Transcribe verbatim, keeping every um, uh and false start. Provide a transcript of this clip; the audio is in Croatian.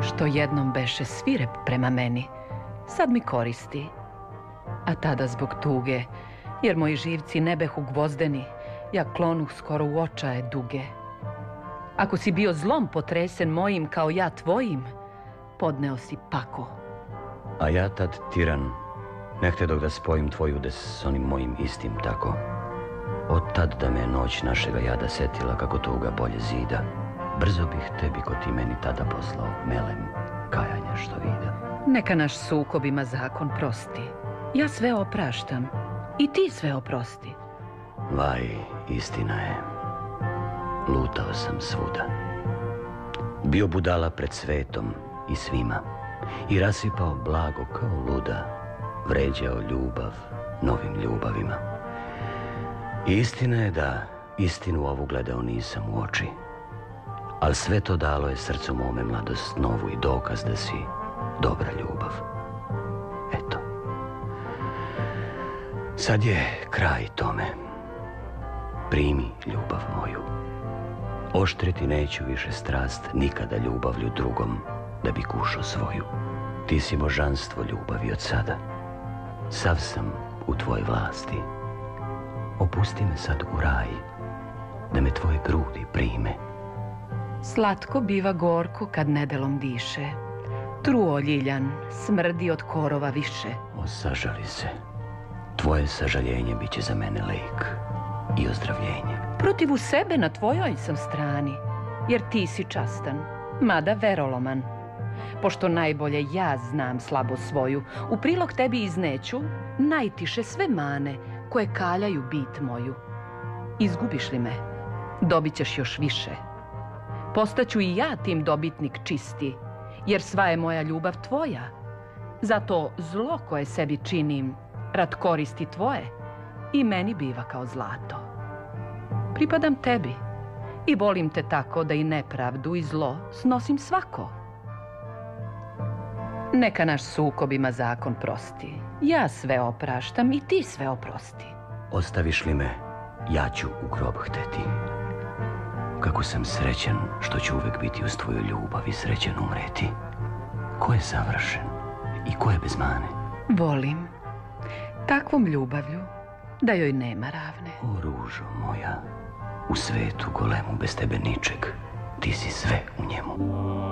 što jednom beše svirep prema meni, sad mi koristi. A tada zbog tuge, jer moji živci ne behu gvozdeni, ja klonuh skoro u očaje duge. Ako si bio zlom potresen mojim kao ja tvojim, podneo si pako. A ja tad tiran, ne htedog da spojim tvoj udes s onim mojim istim tako. Od tad da me noć našega jada setila kako tuga bolje zida, brzo bih tebi ko ti meni tada poslao melem kajanja što vida. Neka naš sukob ima zakon prosti. Ja sve opraštam i ti sve oprosti. Vaj, istina je. Lutao sam svuda. Bio budala pred svetom i svima i rasipao blago kao luda, vređao ljubav novim ljubavima. I istina je da istinu ovu gledao nisam u oči, ali sve to dalo je srcu mome mladost novu i dokaz da si dobra ljubav. Eto. Sad je kraj tome. Primi ljubav moju. Oštriti neću više strast nikada ljubavlju drugom da bi kušao svoju. Ti si božanstvo ljubavi od sada. Sav sam u tvojoj vlasti. Opusti me sad u raj, da me tvoje grudi prime. Slatko biva gorko kad nedelom diše. Truo ljiljan smrdi od korova više. O, sažali se. Tvoje sažaljenje bit će za mene lek i ozdravljenje. Protiv u sebe na tvojoj sam strani, jer ti si častan, mada veroloman. Pošto najbolje ja znam slabost svoju, u prilog tebi izneću najtiše sve mane koje kaljaju bit moju. Izgubiš li me, dobit ćeš još više. Postaću i ja tim dobitnik čisti, jer sva je moja ljubav tvoja. Zato zlo koje sebi činim, rad koristi tvoje, i meni biva kao zlato. Pripadam tebi i volim te tako da i nepravdu i zlo snosim svako. Neka naš sukob ima zakon prosti. Ja sve opraštam i ti sve oprosti. Ostaviš li me, ja ću u grob hteti. Kako sam srećan što ću uvek biti uz tvoju ljubav i srećan umreti. Ko je savršen i ko je bez mane? Volim takvom ljubavlju da joj nema ravne. O, ružo moja, u svetu golemu bez tebe ničeg, ti si sve u njemu.